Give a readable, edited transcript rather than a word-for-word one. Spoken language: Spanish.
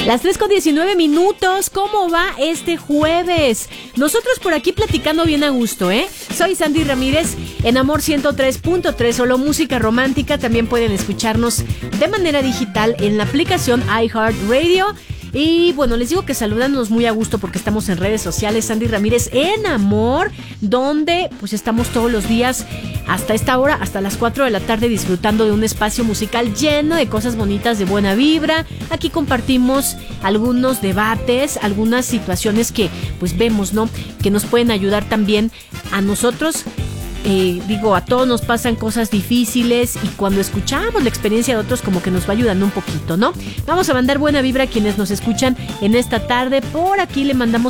Las 3:19. ¿Cómo va este jueves? Nosotros por aquí platicando bien a gusto, ¿eh? Soy Sandy Ramírez en Amor 103.3, solo música romántica. También pueden escucharnos de manera digital en la aplicación iHeartRadio. Y bueno, les digo que saludándonos muy a gusto porque estamos en redes sociales, Sandy Ramírez en Amor, donde pues estamos todos los días hasta esta hora, hasta las 4 de la tarde, disfrutando de un espacio musical lleno de cosas bonitas, de buena vibra. Aquí compartimos algunos debates, algunas situaciones que pues vemos, ¿no? Que nos pueden ayudar también a nosotros. A todos nos pasan cosas difíciles y cuando escuchamos la experiencia de otros como que nos va ayudando un poquito, ¿no? Vamos a mandar buena vibra a quienes nos escuchan en esta tarde. Por aquí le mandamos